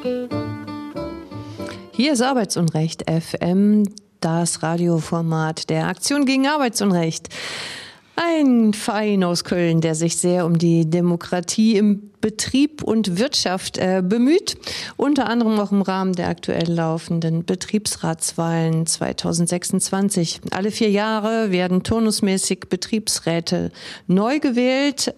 Hier ist Arbeitsunrecht FM, das Radioformat der Aktion gegen Arbeitsunrecht. Ein Verein aus Köln, der sich sehr um die Demokratie im Betrieb und Wirtschaft bemüht, unter anderem auch im Rahmen der aktuell laufenden Betriebsratswahlen 2026. Alle 4 Jahre werden turnusmäßig Betriebsräte neu gewählt.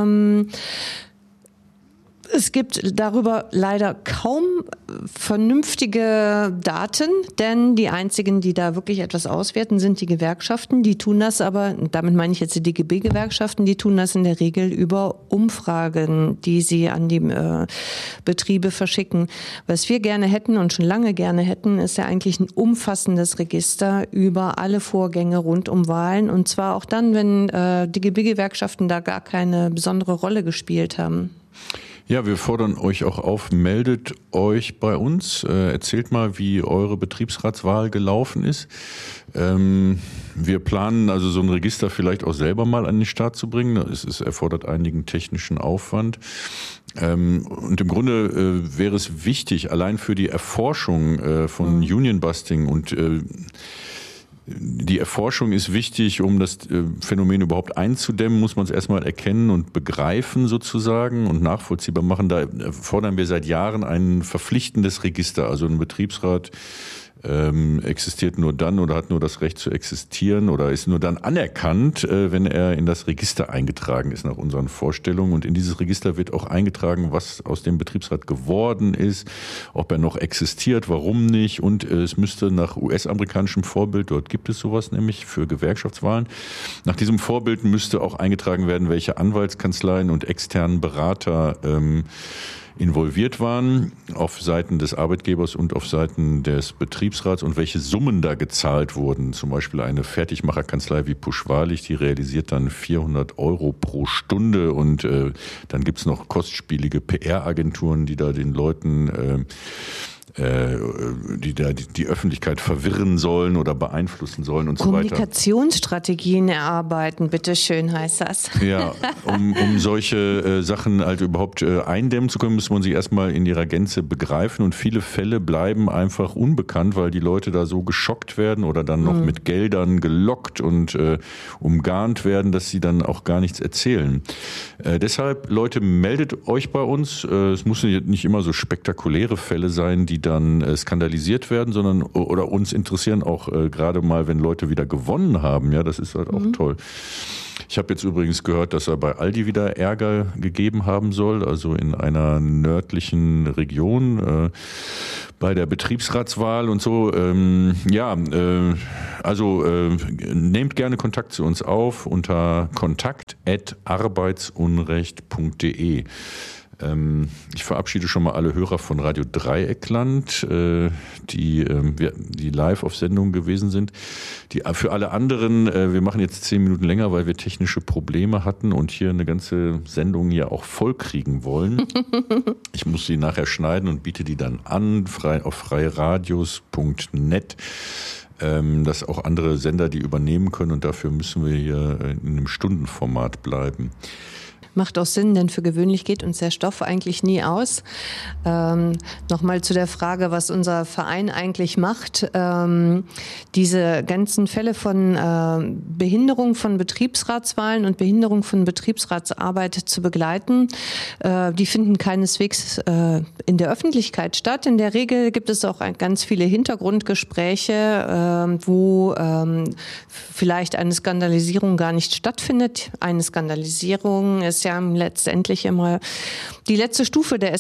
Es gibt darüber leider kaum vernünftige Daten, denn die einzigen, die da wirklich etwas auswerten, sind die Gewerkschaften. Die tun das aber, damit meine ich jetzt die DGB-Gewerkschaften, die tun das in der Regel über Umfragen, die sie an die Betriebe verschicken. Was wir gerne hätten und schon lange gerne hätten, ist ja eigentlich ein umfassendes Register über alle Vorgänge rund um Wahlen. Und zwar auch dann, wenn DGB-Gewerkschaften da gar keine besondere Rolle gespielt haben. Ja, wir fordern euch auch auf, meldet euch bei uns, erzählt mal, wie eure Betriebsratswahl gelaufen ist. Wir planen also so ein Register vielleicht auch selber mal an den Start zu bringen. Es erfordert einigen technischen Aufwand. Und im Grunde wäre es wichtig, allein für die Erforschung von Unionbusting und die Erforschung ist wichtig, um das Phänomen überhaupt einzudämmen, muss man es erstmal erkennen und begreifen sozusagen und nachvollziehbar machen. Da fordern wir seit Jahren ein verpflichtendes Register, also ein Betriebsrat existiert nur dann oder hat nur das Recht zu existieren oder ist nur dann anerkannt, wenn er in das Register eingetragen ist nach unseren Vorstellungen. Und in dieses Register wird auch eingetragen, was aus dem Betriebsrat geworden ist, ob er noch existiert, warum nicht. Und es müsste nach US-amerikanischem Vorbild, dort gibt es sowas nämlich für Gewerkschaftswahlen, nach diesem Vorbild müsste auch eingetragen werden, welche Anwaltskanzleien und externen Berater involviert waren auf Seiten des Arbeitgebers und auf Seiten des Betriebsrats und welche Summen da gezahlt wurden. Zum Beispiel eine Fertigmacherkanzlei wie Pusch-Wahrlich, die realisiert dann 400 € pro Stunde und dann gibt's noch kostspielige PR-Agenturen, die da den Leuten die Öffentlichkeit verwirren sollen oder beeinflussen sollen und so weiter. Kommunikationsstrategien erarbeiten, bitteschön, heißt das. Ja, um solche Sachen halt überhaupt eindämmen zu können, muss man sie erstmal in ihrer Gänze begreifen und viele Fälle bleiben einfach unbekannt, weil die Leute da so geschockt werden oder dann noch mit Geldern gelockt und umgarnt werden, dass sie dann auch gar nichts erzählen. Deshalb, Leute, meldet euch bei uns. Es müssen nicht immer so spektakuläre Fälle sein, die dann skandalisiert werden, sondern oder uns interessieren auch gerade mal, wenn Leute wieder gewonnen haben. Ja, das ist halt auch toll. Ich habe jetzt übrigens gehört, dass er bei Aldi wieder Ärger gegeben haben soll, also in einer nördlichen Region bei der Betriebsratswahl und so. Nehmt gerne Kontakt zu uns auf unter kontakt@arbeitsunrecht.de. Ich verabschiede schon mal alle Hörer von Radio Dreieckland, die live auf Sendung gewesen sind. Für alle anderen, wir machen jetzt 10 Minuten länger, weil wir technische Probleme hatten und hier eine ganze Sendung ja auch voll kriegen wollen. Ich muss sie nachher schneiden und biete die dann an, auf freiradios.net. Dass auch andere Sender die übernehmen können und dafür müssen wir hier in einem Stundenformat bleiben. Macht auch Sinn, denn für gewöhnlich geht uns der Stoff eigentlich nie aus. Nochmal zu der Frage, was unser Verein eigentlich macht. Diese ganzen Fälle von Behinderung von Betriebsratswahlen und Behinderung von Betriebsratsarbeit zu begleiten, die finden keineswegs in der Öffentlichkeit statt. In der Regel gibt es auch ganz viele Hintergrundgespräche, wo vielleicht eine Skandalisierung gar nicht stattfindet. Eine Skandalisierung ist ja letztendlich immer die letzte Stufe der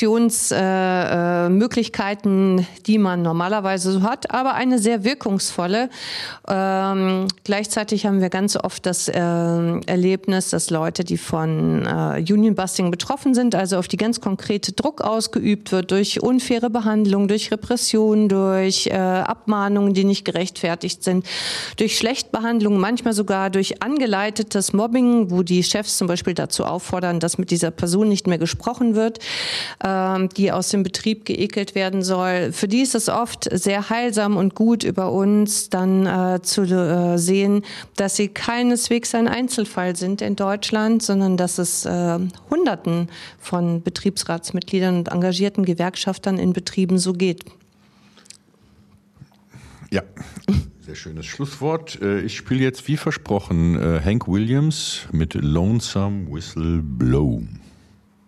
Eskalationsmöglichkeiten, die man normalerweise so hat, aber eine sehr wirkungsvolle. Gleichzeitig haben wir ganz oft das Erlebnis, dass Leute, die von Unionbusting betroffen sind, also auf die ganz konkrete Druck ausgeübt wird durch unfaire Behandlung, durch Repression, durch Abmahnungen, die nicht gerechtfertigt sind, durch Schlechtbehandlung, manchmal sogar durch angeleitetes Mobbing, wo die Chefs zum Beispiel dazu dazu auffordern, dass mit dieser Person nicht mehr gesprochen wird, die aus dem Betrieb geekelt werden soll. Für die ist es oft sehr heilsam und gut, über uns dann zu sehen, dass sie keineswegs ein Einzelfall sind in Deutschland, sondern dass es Hunderten von Betriebsratsmitgliedern und engagierten Gewerkschaftern in Betrieben so geht. Ja, sehr schönes Schlusswort. Ich spiele jetzt wie versprochen Hank Williams mit Lonesome Whistle Blow.